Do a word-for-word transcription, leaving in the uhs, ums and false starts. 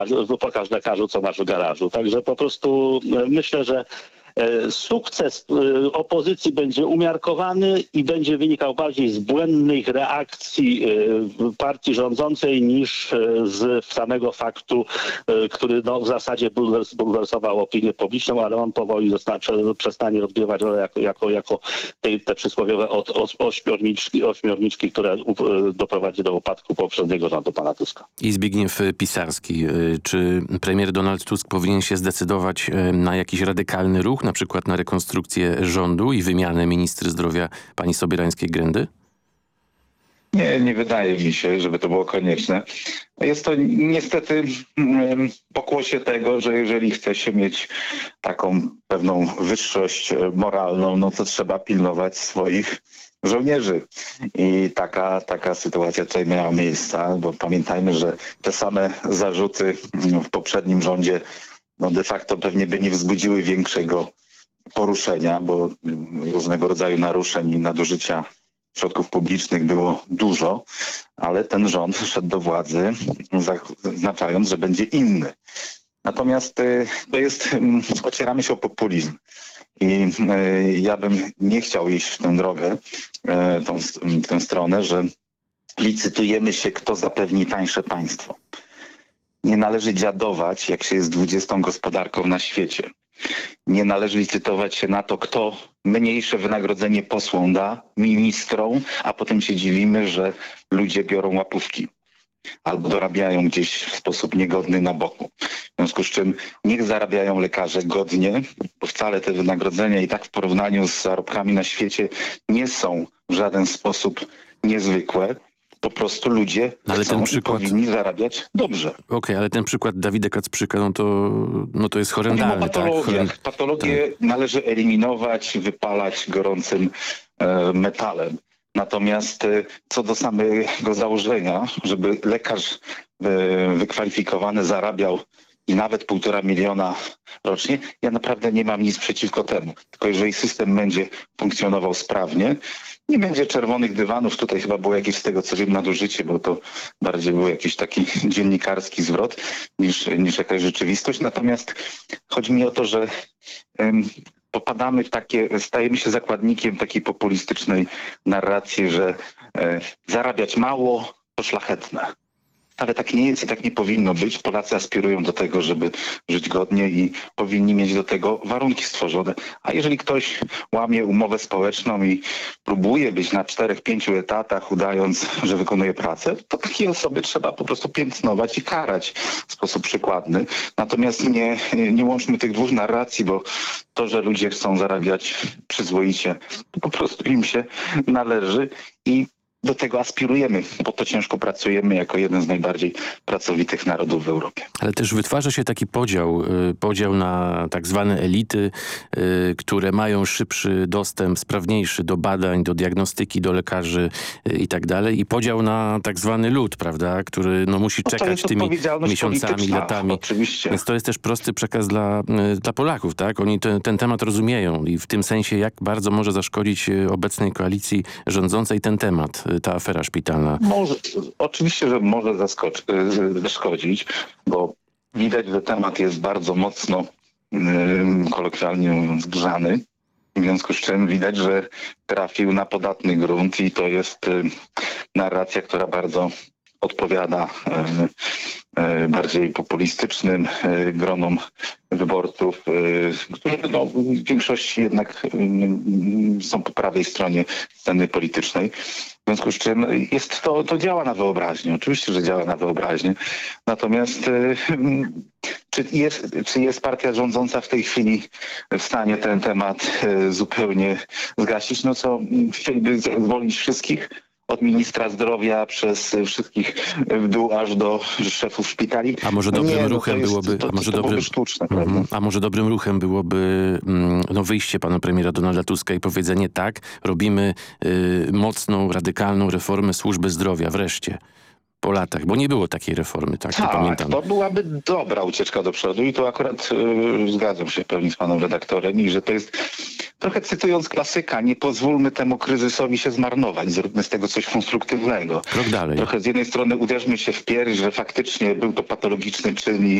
pokaż lekarzu, co masz w garażu. Także po prostu myślę, że sukces opozycji będzie umiarkowany i będzie wynikał bardziej z błędnych reakcji partii rządzącej niż z samego faktu, który no, w zasadzie bulwersował opinię publiczną, ale on powoli zostanie, przestanie odgrywać rolę jako, jako, jako te, te przysłowiowe od, od, ośmiorniczki, ośmiorniczki, które doprowadzi do upadku poprzedniego rządu pana Tuska. I Zbigniew Pisarski. Czy premier Donald Tusk powinien się zdecydować na jakiś radykalny ruch, na przykład na rekonstrukcję rządu i wymianę ministry zdrowia pani Sobierańskiej-Grendy? Nie, nie wydaje mi się, żeby to było konieczne. Jest to niestety pokłosie tego, że jeżeli chce się mieć taką pewną wyższość moralną, no to trzeba pilnować swoich żołnierzy. I taka, taka sytuacja tutaj miała miejsce, bo pamiętajmy, że te same zarzuty w poprzednim rządzie no de facto pewnie by nie wzbudziły większego poruszenia, bo różnego rodzaju naruszeń i nadużycia środków publicznych było dużo, ale ten rząd szedł do władzy, zaznaczając, że będzie inny. Natomiast to jest, ocieramy się o populizm. I ja bym nie chciał iść w tę drogę, tą, w tę stronę, że licytujemy się, kto zapewni tańsze państwo. Nie należy dziadować, jak się jest dwudziestą gospodarką na świecie. Nie należy licytować się na to, kto mniejsze wynagrodzenie posłom da, ministrom, a potem się dziwimy, że ludzie biorą łapówki albo dorabiają gdzieś w sposób niegodny na boku. W związku z czym niech zarabiają lekarze godnie, bo wcale te wynagrodzenia i tak w porównaniu z zarobkami na świecie nie są w żaden sposób niezwykłe. Po prostu ludzie ale chcą ten przykład... powinni zarabiać dobrze. Okej, okay, ale ten przykład Dawida Kacprzyka, no to, no to jest horrendalny. Mówimy o patologiach. Tak? Patologię tak. Należy eliminować, wypalać gorącym e, metalem. Natomiast e, co do samego założenia, żeby lekarz e, wykwalifikowany zarabiał i nawet półtora miliona rocznie, ja naprawdę nie mam nic przeciwko temu. Tylko jeżeli system będzie funkcjonował sprawnie, nie będzie czerwonych dywanów. Tutaj chyba było jakieś z tego co wiem nadużycie, bo to bardziej był jakiś taki dziennikarski zwrot niż, niż jakaś rzeczywistość. Natomiast chodzi mi o to, że um, popadamy w takie, stajemy się zakładnikiem takiej populistycznej narracji, że e, zarabiać mało to szlachetne. Ale tak nie jest i tak nie powinno być. Polacy aspirują do tego, żeby żyć godnie i powinni mieć do tego warunki stworzone. A jeżeli ktoś łamie umowę społeczną i próbuje być na czterech, pięciu etatach, udając, że wykonuje pracę, to takie osoby trzeba po prostu piętnować i karać w sposób przykładny. Natomiast nie, nie łączmy tych dwóch narracji, bo to, że ludzie chcą zarabiać przyzwoicie, to po prostu im się należy i do tego aspirujemy, bo to ciężko pracujemy jako jeden z najbardziej pracowitych narodów w Europie. Ale też wytwarza się taki podział, podział na tak zwane elity, które mają szybszy dostęp, sprawniejszy do badań, do diagnostyki, do lekarzy i tak dalej. I podział na tak zwany lud, prawda, który no, musi no czekać tymi miesiącami, latami. Oczywiście. Więc to jest też prosty przekaz dla, dla Polaków, tak? Oni te, ten temat rozumieją i w tym sensie jak bardzo może zaszkodzić obecnej koalicji rządzącej ten temat. Ta afera szpitalna? Może, oczywiście, że może zaskoczy, zaszkodzić, bo widać, że temat jest bardzo mocno, yy, kolokwialnie mówiąc, grzany. W związku z czym widać, że trafił na podatny grunt i to jest yy, narracja, która bardzo odpowiada yy, yy, bardziej populistycznym yy, gronom wyborców, yy, którzy no, w większości jednak yy, są po prawej stronie sceny politycznej. W związku z czym jest to, to działa na wyobraźnię. Oczywiście, że działa na wyobraźnię. Natomiast yy, czy, jest, czy jest partia rządząca w tej chwili w stanie ten temat yy, zupełnie zgasić? No co, chcieliby zwolnić wszystkich? Od ministra zdrowia przez wszystkich w dół aż do szefów szpitali. A może dobrym Nie, ruchem no to byłoby... Jest, to, a, może to, to dobrym, sztuczne, mm, a może dobrym ruchem byłoby no, wyjście pana premiera Donalda Tuska i powiedzenie tak, robimy y, mocną, radykalną reformę służby zdrowia wreszcie. Po latach, bo nie było takiej reformy, tak? Tak, to pamiętam. To byłaby dobra ucieczka do przodu i to akurat yy, zgadzam się pewnie z panem redaktorem i że to jest trochę cytując klasyka, nie pozwólmy temu kryzysowi się zmarnować, zróbmy z tego coś konstruktywnego. Krok dalej. Trochę z jednej strony uderzmy się w pierś, że faktycznie był to patologiczny czyn i